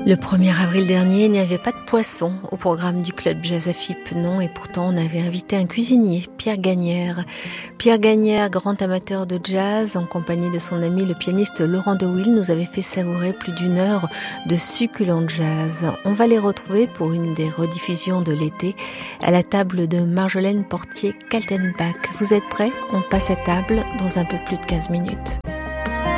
Le 1er avril dernier, il n'y avait pas de poisson au programme du Club Jazz AFIP, non, et pourtant on avait invité un cuisinier, Pierre Gagnaire. Pierre Gagnaire, grand amateur de jazz, en compagnie de son ami le pianiste Laurent De Wilde, nous avait fait savourer plus d'une heure de succulent jazz. On va les retrouver pour une des rediffusions de l'été, à la table de Marjolaine Portier-Kaltenbach. Vous êtes prêts ? On passe à table dans un peu plus de 15 minutes.